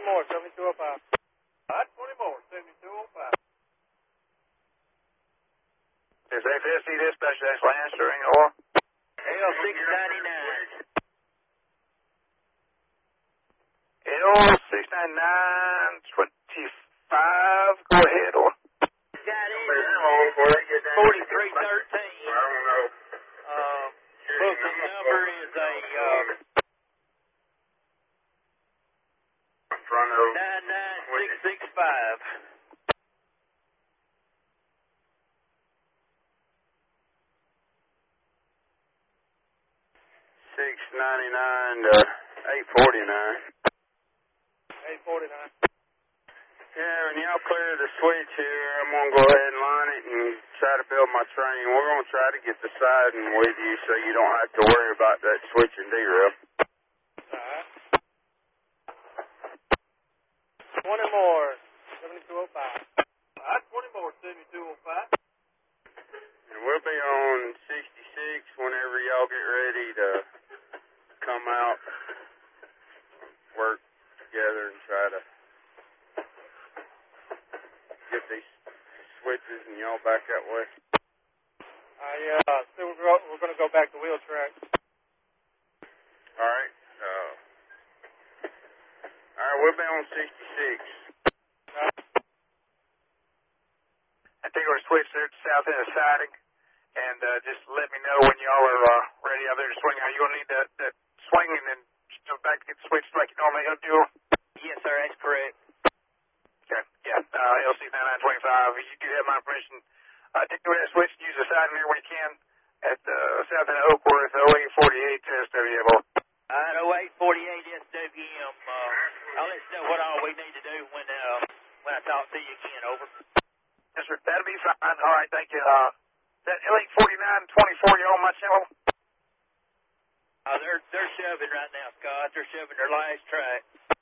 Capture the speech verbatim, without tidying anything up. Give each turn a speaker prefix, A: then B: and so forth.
A: more, seventy-two oh five.
B: All right, twenty more, seventy-two oh five.
C: Is F S C dispatch, that's Lancaster, or?
D: L six ninety-nine.
C: L six ninety-nine twenty-five, go ahead, or?
D: Got it. forty-three thirteen.
B: I don't know.
D: Uh, booking number is a uh,
B: Front of
D: nine nine six six five.
B: six ninety-nine to eight forty-nine.
A: eight forty-nine.
B: Yeah, when y'all clear the switch here, I'm going to go ahead and line it and try to build my train. We're going to try to get the siding with you so you don't have to worry about that switch and derail.
A: Alright. twenty more, seventy-two oh five.
B: Alright, twenty more, seventy-two oh five. And we'll be on sixty-six whenever y'all get ready to come out, work together and try to get these switches and y'all back that way.
A: I, uh, see we're, go, we're going to go back to wheel track.
B: Alright, uh, alright, we'll be on sixty-six.
A: Right.
C: I think we're switched there to south end of siding, and uh, just let me know when y'all are uh, ready out there to swing. Are you going to need that, that swing and then jump back to get switched like you normally do?
D: Yes, sir, that's correct.
C: Okay, yeah, uh, L C ninety-nine twenty-five, you do have my permission. Uh, take away that switch and use the siding here when you can at uh, south end of Oakworth, oh eight forty-eight to S W M.
D: All right, oh eight forty-eight S W M. Uh, I'll let you know what all we need to do when uh, when I talk to you again, over.
C: Yes, sir, that'll be fine. All right, thank you. Uh, that L eight forty-nine twenty-four, you on my channel?
D: Uh, they're, they're shoving right now, Scott. They're shoving their last track.